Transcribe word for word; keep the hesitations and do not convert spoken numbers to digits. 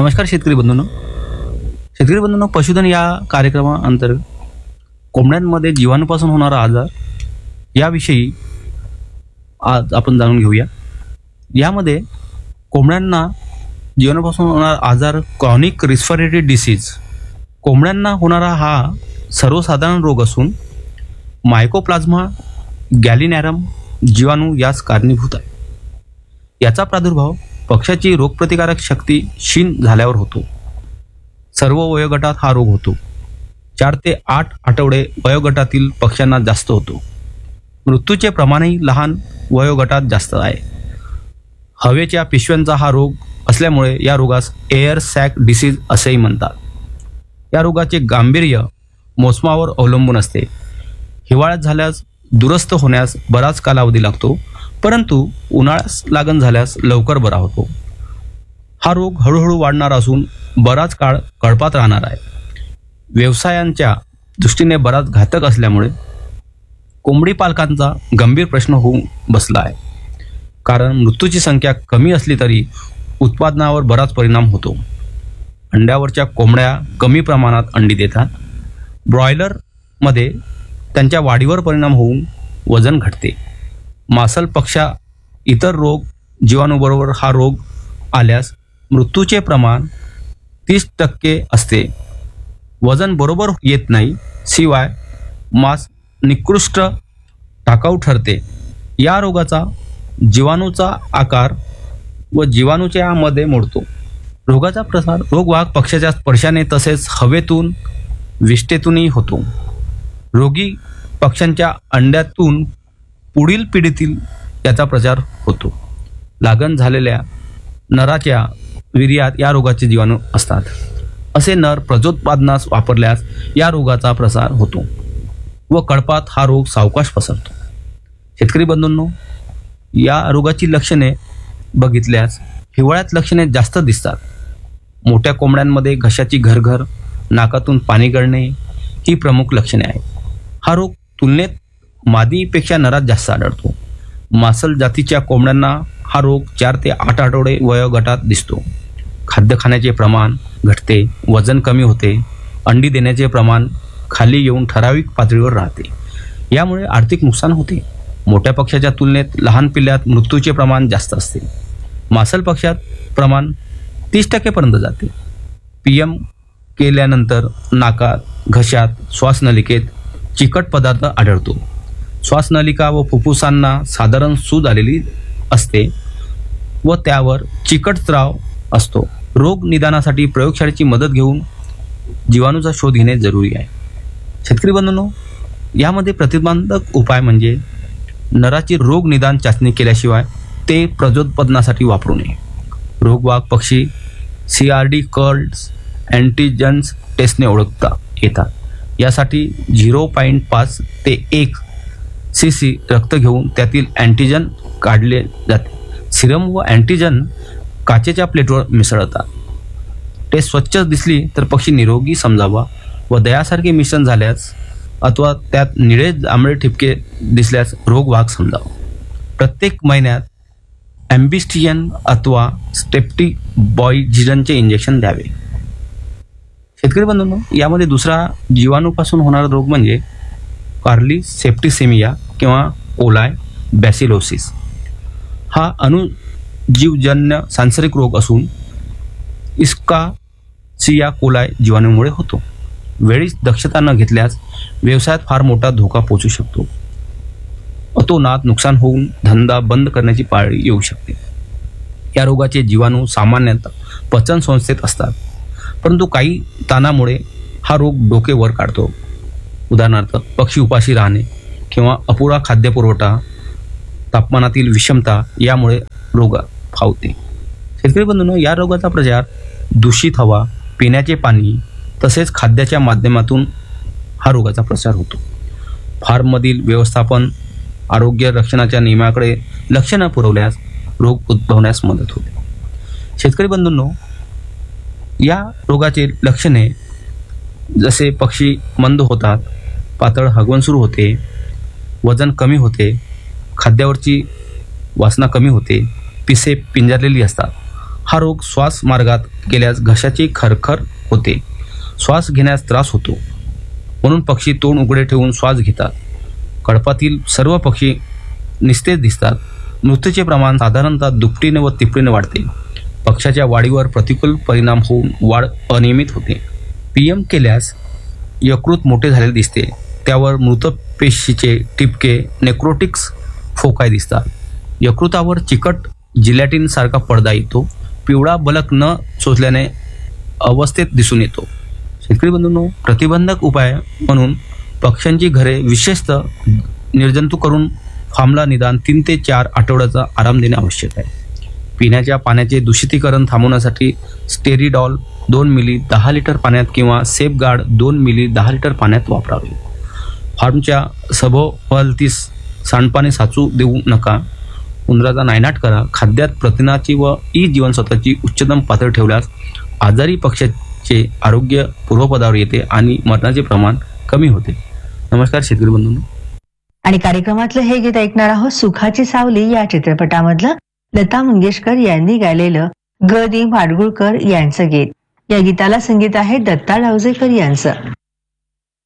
नमस्कार शेतकरी बंधूंनो. शेतकरी बंधूंनो, पशुधन या कार्यक्रमाअंतर्गत कोंबड्यांमध्ये जीवाणूपासून होणारा आजार याविषयी आज आपण जाणून घेऊया. यामध्ये कोंबड्यांना जीवाणूपासून होणारा आजार क्रॉनिक रेस्पिरेटरी डिसीज, कोंबड्यांना होणारा हा सर्वसाधारण रोग असून मायकोप्लाझ्मा गॅलिनॅरम जीवाणू यास कारणीभूत आहे. याचा प्रादुर्भाव पक्ष्याची रोगप्रतिकारक शक्ती क्षीण झाल्यावर होतो. सर्व वयोगटात हा रोग होतो. चार ते आठ आठवडे वयोगटातील पक्ष्यांना जास्त होतो. मृत्यूचे प्रमाणही लहान वयोगटात जास्त आहे. हवेच्या पिशव्यांचा हा रोग असल्यामुळे या रोगास एअर सॅक डिसीज असेही म्हणतात. या रोगाचे गांभीर्य मोसमावर अवलंबून असते. हिवाळ्यात झाल्यास दुरस्त होण्यास बराच कालावधी लागतो, परंतु उन्हाळ्यास लागण झाल्यास लवकर बरा होतो. हा रोग हळूहळू वाढणार असून बराच काळ कळपात राहणार आहे. व्यवसायांच्या दृष्टीने बराच घातक असल्यामुळे कोंबडी पालकांचा गंभीर प्रश्न होऊन बसला आहे. कारण मृत्यूची संख्या कमी असली तरी उत्पादनावर बराच परिणाम होतो. अंड्यावरच्या कोंबड्या कमी प्रमाणात अंडी देतात. ब्रॉयलरमध्ये त्यांच्या वाढीवर परिणाम होऊन वजन घटते. मासल पक्ष्या इतर रोग जीवाणूबरोबर हा रोग आल्यास मृत्यूचे प्रमाण तीस टक्के असते. वजन बरोबर येत नाही, शिवाय मांस निकृष्ट टाकाऊ ठरते. या रोगाचा जीवाणूचा आकार व जीवाणूच्या मध्ये मोडतो. रोगाचा प्रसार रोगवाहक पक्ष्याच्या स्पर्शाने तसेच हवेतून विष्ठेतूनही होतो. रोगी पक्ष्यांच्या अंड्यातून पुढील पिढीतील याचा प्रचार होतो. लागण झालेल्या नराच्या वीर्यात या रोगाचे जीवाणू असतात. असे नर प्रजोत्पादनास वापरल्यास या रोगाचा प्रसार होतो व कळपात हा रोग सावकाश पसरतो. शेतकरी बंधूंनो, या रोगाची लक्षणे बघितल्यास हिवाळ्यात लक्षणे जास्त दिसतात. मोठ्या कोंबड्यांमध्ये घशाची घरघर, नाकातून पाणी गळणे ही प्रमुख लक्षणे आहेत. हा रोग तुलनेत मादीपेक्षा नरात जास्त आढळतो. मासल जातीच्या कोंबड्यांना हा रोग चार ते आठ आठवडे वयोगटात दिसतो. खाद्य खाण्याचे प्रमाण घटते, वजन कमी होते, अंडी देण्याचे प्रमाण खाली येऊन ठराविक पातळीवर राहते. यामुळे आर्थिक नुकसान होते. मोठ्या पक्ष्याच्या तुलनेत लहान पिल्ल्यात मृत्यूचे प्रमाण जास्त असते. मासल पक्ष्यात प्रमाण तीस टक्केपर्यंत जाते. पी एम केल्यानंतर नाकात, घशात, श्वासनलिकेत चिकट पदार्थ आढळतो. श्वासनलिका व फुफ्फुसांना साधारण सूज आलेली असते व त्यावर चिकट स्राव असतो. रोग निदानासाठी प्रयोगशाळेची मदत घेऊन जीवाणूचा शोध घेणे जरुरी आहे. शेतकरी बंधूंनो, यामध्ये प्रतिबंधक उपाय म्हणजे नराची रोग निदान चाचणी केल्याशिवाय ते प्रजोत्पादनासाठी वापरू नये. रोगवाहक पक्षी सी आर डी कर्ल्स अँटीजन्स टेस्टने ओळखता येतात. यासाठी झिरो पॉईंट पाच ते एक सी सी रक्त घेऊन त्यातील अँटीजन काढले जाते. सिरम व अँटीजन काचेच्या प्लेटवर मिसळतात. टेस्ट स्वच्छ दिसली तर पक्षी निरोगी समजावा व दयासारखे मिश्रण झाल्यास अथवा त्यात निळे जांभळे ठिपके दिसल्यास रोगवाहक समजावा. प्रत्येक महिन्यात ॲम्बिस्टियन अथवा स्टेप्टिबॉयझिनचे इंजेक्शन द्यावे. शेतकरी बंधूंनो, यामध्ये दुसरा जीवाणूपासून होणारा रोग म्हणजे कार्ली सेप्टिसेमिया किंवा कोलाय बॅसिलोसिस. हा अणुजीवजन्य सांसर्गिक रोग असून इस्कासिया कोलाय जीवाणूमुळे होतो. वेळीच दक्षता न घेतल्यास व्यवसायात फार मोठा धोका पोहोचू शकतो. अतोनात नुकसान होऊन धंदा बंद करण्याची पाळी येऊ शकते. या रोगाचे जीवाणू सामान्यतः पचन संस्थेत असतात, परंतु काही ताणामुळे हा रोग डोके वर काढतो. उदाहरणार्थ पक्षी उपाशी राहणे किंवा अपुरा खाद्यपुरवठा, तापमानातील विषमता यामुळे रोग फावते. शेतकरी बंधूंनो, या रोगाचा प्रचार दूषित हवा, पिण्याचे पाणी तसेच खाद्याच्या माध्यमातून हा रोगाचा प्रसार होतो. फार्ममधील व्यवस्थापन, आरोग्य रक्षणाच्या नियमाकडे लक्ष न पुरवल्यास रोग उद्भवण्यास मदत होते. शेतकरी बंधूंनो, या रोगाचे लक्षणे जसे पक्षी मंद होतात, पातळ हगवण सुरू होते, वजन कमी होते, खाद्यावरची वासना कमी होते, पिसे पिंजरलेली असतात, हा रोग श्वास मार्गात गेल्यास घशाची खरखर होते, श्वास घेण्यास त्रास होतो, म्हणून पक्षी तोंड उघडे ठेवून श्वास घेतात. कळपातील सर्व पक्षी निस्तेज दिसतात. मृत्यूचे प्रमाण साधारणतः दुपटीने व तिपटीने वाढते. पक्षाच्या वाढीवर प्रतिकूल परिणाम होऊन वाढ अनियमित होते. पीएम केल्यास यकृत मोठे झालेले दिसते. त्यावर मृत पेशीचे टिपके नेक्रोटिक्स फोकाय दिसतात. यकृतावर चिकट जिलॅटिन सारखा पडदा येतो. पिवळा बलक न चोचल्याने अवस्थेत दिसून येतो. शेतकरी बंधूंनो, प्रतिबंधक उपाय म्हणून पक्ष्यांची घरे विशेषतः निर्जंतुक करून फार्मला निदान तीन ते चार आठवड्याचा आराम देणे आवश्यक आहे. पिण्याच्या पाण्याचे दूषितीकरण थांबवण्यासाठी स्टेरिडॉल दोन मिली दहा लिटर पाण्यात किंवा सेफगार्ड दोन मिली दहा लिटर पाण्यात वापरावे. फार्मच्या सभोवतीस सांडपाणी साचू देऊ नका. उंदराचा नायनाट करा. खाद्यात प्रथिनाची व ई जीवनसत्वाची उच्चतम पातळी ठेवल्यास आजारी पक्ष्याचे आरोग्य पूर्वपदावर येते आणि मरणाचे प्रमाण कमी होते. नमस्कार शेतकरी बंधूंनो. आणि कार्यक्रमातलं हे गीत ऐकणार आहोत सुखाची सावली या चित्रपटामधलं लता मंगेशकर यांनी गायलेलं ग दी माडगुळकर यांचं गीत. या गीताला संगीत आहे दत्ता डावजेकर यांचं.